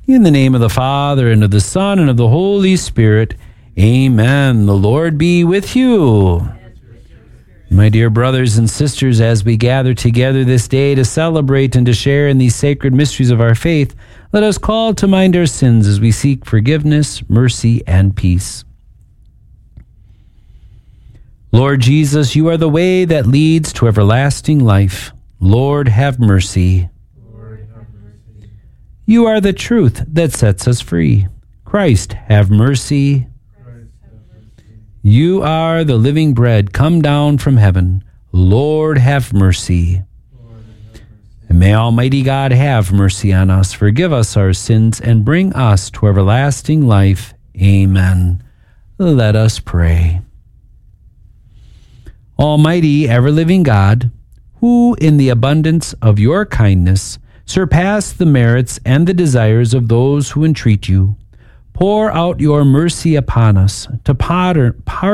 In the name of the Father, and of the Son, and of the Holy Spirit. Amen. The Lord be with you. My dear brothers and sisters, as we gather together this day to celebrate and to share in these sacred mysteries of our faith, let us call to mind our sins as we seek forgiveness, mercy, and peace. Lord Jesus, you are the way that leads to everlasting life. Lord, have mercy. You are the truth that sets us free. Christ, have mercy. You are the living bread come down from heaven. Lord, have mercy. And may Almighty God have mercy on us, forgive us our sins, and bring us to everlasting life. Amen. Let us pray. Almighty, ever-living God, who in the abundance of your kindness surpass the merits and the desires of those who entreat you, pour out your mercy upon us to pardon